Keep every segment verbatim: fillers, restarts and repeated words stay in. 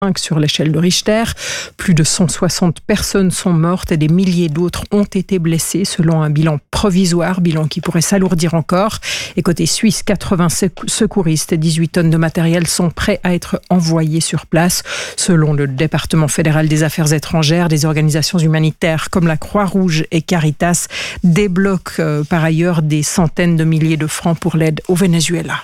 sur l'échelle de Richter. Plus de cent soixante personnes sont mortes et des milliers d'autres ont été blessées selon un bilan provisoire, bilan qui pourrait s'alourdir encore. Et côté suisse, quatre-vingts secouristes et dix-huit tonnes de matériel sont prêts à être envoyés sur place. Selon le département fédéral des affaires étrangères, des organisations humanitaires comme la Croix-Rouge et Caritas débloquent euh, par ailleurs des centaines de milliers de francs pour l'aide au Venezuela.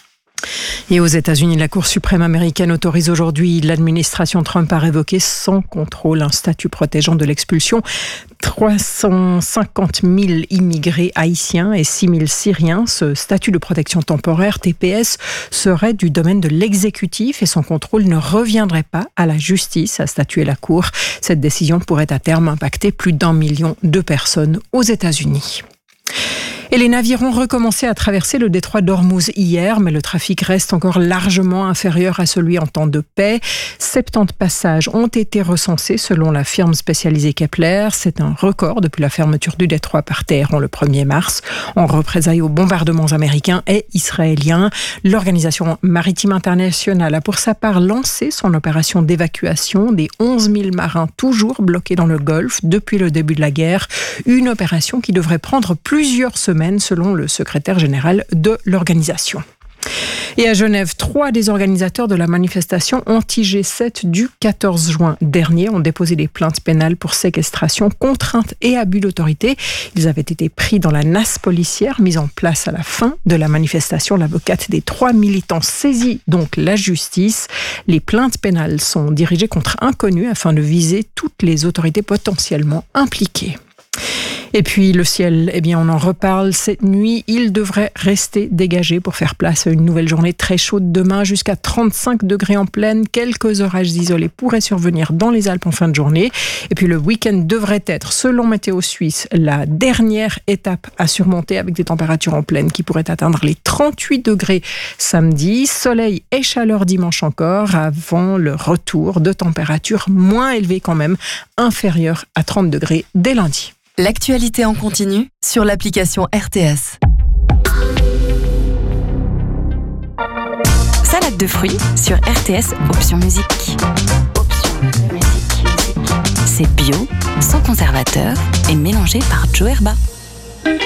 Et aux États-Unis, la Cour suprême américaine autorise aujourd'hui l'administration Trump à révoquer sans contrôle un statut protégeant de l'expulsion trois cent cinquante mille immigrés haïtiens et six mille syriens. Ce statut de protection temporaire, T P S, serait du domaine de l'exécutif et son contrôle ne reviendrait pas à la justice, a statué la Cour. Cette décision pourrait à terme impacter plus d'un million de personnes aux États-Unis. Et les navires ont recommencé à traverser le détroit d'Ormuz hier, mais le trafic reste encore largement inférieur à celui en temps de paix. soixante-dix passages ont été recensés selon la firme spécialisée Kepler. C'est un record depuis la fermeture du détroit par Téhéran le premier mars, en représailles aux bombardements américains et israéliens. L'Organisation maritime internationale a pour sa part lancé son opération d'évacuation des onze mille marins toujours bloqués dans le Golfe depuis le début de la guerre. Une opération qui devrait prendre plusieurs semaines selon le secrétaire général de l'organisation. Et à Genève, trois des organisateurs de la manifestation anti-G sept du quatorze juin dernier ont déposé des plaintes pénales pour séquestration, contrainte et abus d'autorité. Ils avaient été pris dans la nasse policière mise en place à la fin de la manifestation. L'avocate des trois militants saisit donc la justice. Les plaintes pénales sont dirigées contre inconnus afin de viser toutes les autorités potentiellement impliquées. Et puis le ciel, eh bien on en reparle cette nuit. Il devrait rester dégagé pour faire place à une nouvelle journée très chaude demain, jusqu'à trente-cinq degrés en pleine. Quelques orages isolés pourraient survenir dans les Alpes en fin de journée. Et puis le week-end devrait être, selon Météo Suisse, la dernière étape à surmonter avec des températures en pleine qui pourraient atteindre les trente-huit degrés samedi. Soleil et chaleur dimanche encore, avant le retour de températures moins élevées quand même, inférieures à trente degrés dès lundi. L'actualité en continu sur l'application R T S. Salade de fruits sur R T S Option Musique. Option Musique. C'est bio, sans conservateur et mélangé par Joe Herba.